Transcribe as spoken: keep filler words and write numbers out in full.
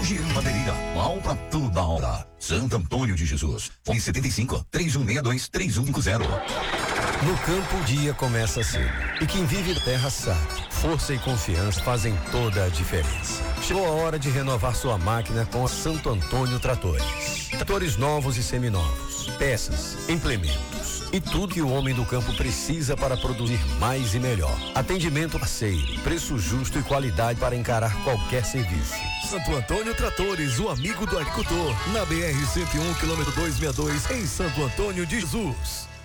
Jean Bateria, pau pra toda hora. Santo Antônio de Jesus, fone setenta e cinco, três um seis dois, três um cinco zero. No campo o dia começa cedo. E quem vive na terra sabe, força e confiança fazem toda a diferença. Chegou a hora de renovar sua máquina com a Santo Antônio Tratores. Tratores novos e seminovos, peças, implementos e tudo que o homem do campo precisa para produzir mais e melhor. Atendimento parceiro, preço justo e qualidade para encarar qualquer serviço. Santo Antônio Tratores, o amigo do agricultor, na B R cento e um, quilômetro duzentos e sessenta e dois, em Santo Antônio de Jesus.